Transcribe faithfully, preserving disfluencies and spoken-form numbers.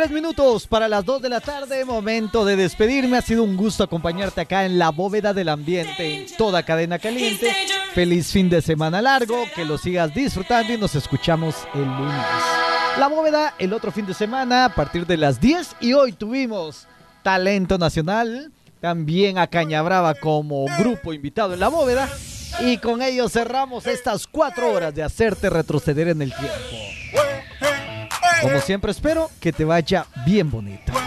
Tres minutos para las dos de la tarde, momento de despedirme. Ha sido un gusto acompañarte acá en la bóveda del ambiente, en toda Cadena Caliente. Feliz fin de semana largo, que lo sigas disfrutando y nos escuchamos el lunes. La bóveda el otro fin de semana a partir de las diez, y hoy tuvimos talento nacional, también a Caña Brava como grupo invitado en la bóveda, y con ello cerramos estas cuatro horas de hacerte retroceder en el tiempo. Como siempre, espero que te vaya bien bonito.